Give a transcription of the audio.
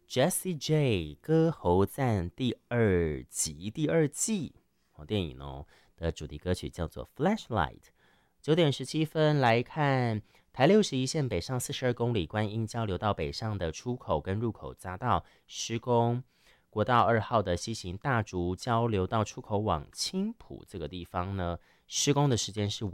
Jessie J 歌喉赞第二集第二季电影的主题歌曲叫做 Flashlight。9点17分来看台61线北上42公里观音交流道北上的出口跟入口匝道施工，国道2号的西行大竹交流道出口往青埔这个地方呢，施工的时间是